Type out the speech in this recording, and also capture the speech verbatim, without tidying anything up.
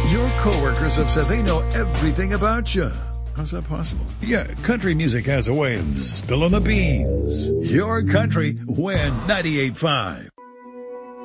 Your coworkers have said they know everything about you. How's that possible? Yeah, country music has a way of spilling the beans. Your country, Win ninety-eight point five.